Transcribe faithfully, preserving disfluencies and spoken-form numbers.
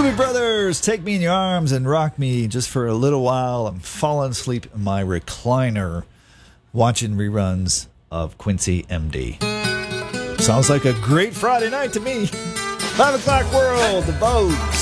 Doobie Brothers, take me in your arms and rock me just for a little while. I'm falling asleep in my recliner watching reruns of Quincy M D. Sounds like a great Friday night to me. Five o'clock world, the vote.